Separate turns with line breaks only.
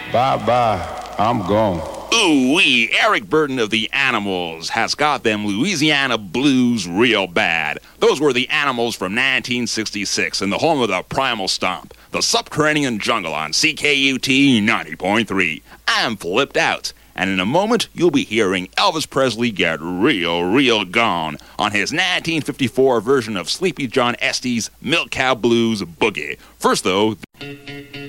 Bye-bye. I'm gone.
Ooh-wee, Eric Burden of the Animals has got them Louisiana blues real bad. Those were the Animals from 1966 in the home of the Primal Stomp, the Subterranean Jungle on CKUT 90.3. I'm flipped out, and in a moment you'll be hearing Elvis Presley get real gone on his 1954 version of Sleepy John Estes' Milk Cow Blues Boogie. First though...